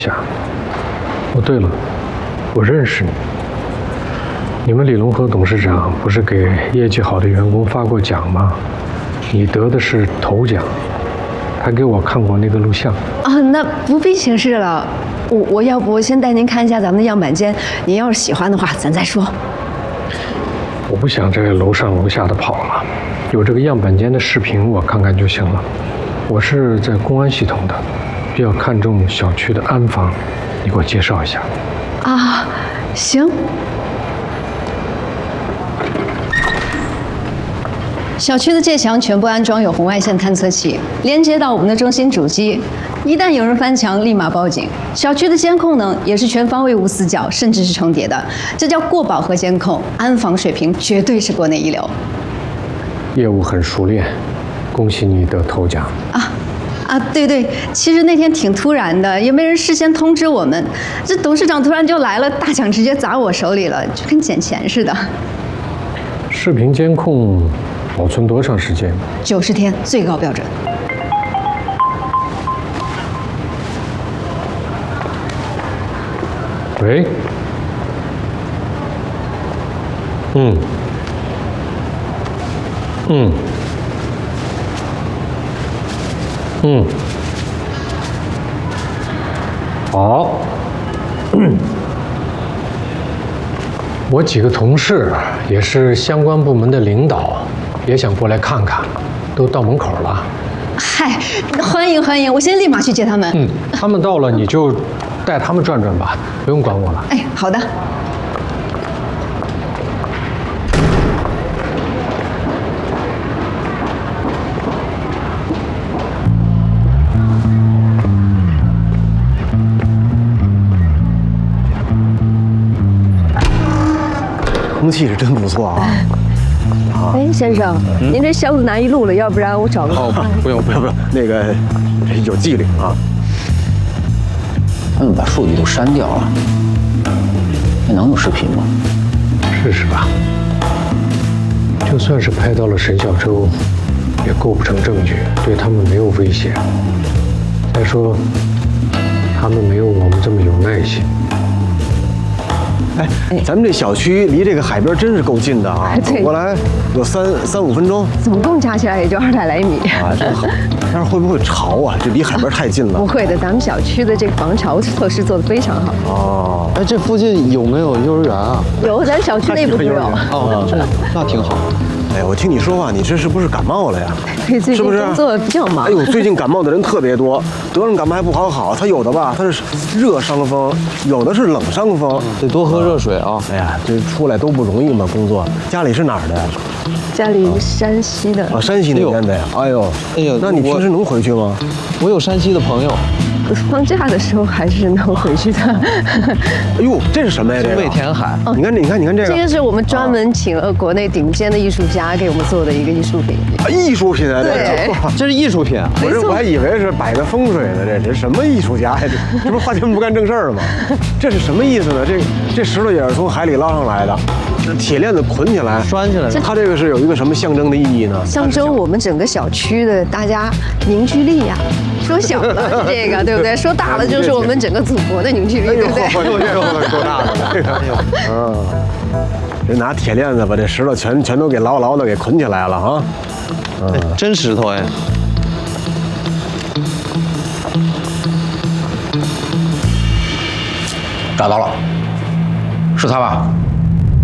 下。哦，对了，我认识你。你们李龙河董事长不是给业绩好的员工发过奖吗？你得的是头奖，还给我看过那个录像。 啊，那不必请示了。我要不先带您看一下咱们的样板间，您要是喜欢的话，咱再说。 我不想这楼上楼下的跑了，有这个样板间的视频我看看就行了。我是在公安系统的，比较看重小区的安防，你给我介绍一下。 啊，行。小区的界墙全部安装有红外线探测器，连接到我们的中心主机。一旦有人翻墙，立马报警。小区的监控呢，也是全方位无死角，甚至是重叠的，这叫过饱和监控，安防水平绝对是国内一流。 业务很熟练，恭喜你得头奖。 对，其实那天挺突然的，也没人事先通知我们，这董事长突然就来了，大奖直接砸我手里了，就跟捡钱似的。 视频监控保存多长时间 ？90天，最高标准。 喂，好，我几个同事也是相关部门的领导，也想过来看看，都到门口了。 嗨，欢迎！我现在立马去接他们。 他们到了你就带他们转转吧，不用管我了。 哎，好的。 空气是真不错啊！ 哎，先生，您这箱子难一路了，要不然我找个…… 不用，那个有纪律啊。 他们把数据都删掉了，还能有视频吗？ 试试吧。就算是拍到了沈小舟，也构不成证据，对他们没有威胁。再说，他们没有我们这么有耐心。 哎，咱们这小区离这个海边真是够近的啊，走过来有3-5分钟， 总共加起来也就200来米啊，真好。但是会不会潮啊？这离海边太近了。 不会的，咱们小区的这个防潮措施做得非常好。 哦， 哎，这附近有没有幼儿园啊？ 有，咱小区内部就有。 哦，那挺好。 哎，我听你说话，你这是不是感冒了呀？ 对，最近工作比较忙。 哎呦，最近感冒的人特别多，得了感冒还不好，他有的吧，他是热伤风，有的是冷伤风， 得多喝热水啊。 哎呀，这出来都不容易嘛，工作。家里是哪儿的呀？ 家里山西的。 啊，山西那边的呀。哎呦，那你平时能回去吗？ 我有山西的朋友。 放假的时候还是能回去的。 哎呦，这是什么呀？ 精卫填海。 你看这个。 这个是我们专门请了国内顶尖的艺术家给我们做的一个艺术品。 艺术品啊， 对， 这是艺术品。 我还以为是摆个风水的，这什么艺术家呀？这不是花钱不干正事儿吗？这是什么意思呢？这石头也是从海里捞上来的。铁链子捆起来， 拴起来。 它这个是有一个什么象征的意义呢？ 象征我们整个小区的大家凝聚力呀。说小了是这个，对不对？说大了就是我们整个祖国的凝聚力，对不对？ 够大的这个。这拿铁链子把这石头全都给牢牢的给捆起来了啊！ 真石头哎！ 找到了，是他吧？